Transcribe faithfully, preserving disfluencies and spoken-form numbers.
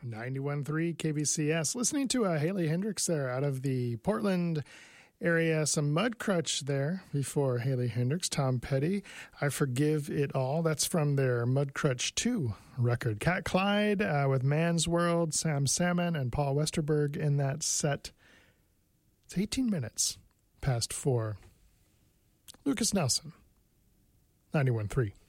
ninety-one point three K B C S. Listening to uh, Haley Hendricks there out of the Portland area. Some Mudcrutch there before Haley Hendricks. Tom Petty, I Forgive It All. That's from their Mudcrutch two record. Cat Clyde uh, with Man's World, Sam Salmon, and Paul Westerberg in that set. It's eighteen minutes past four. Lucas Nelson, ninety-one point three.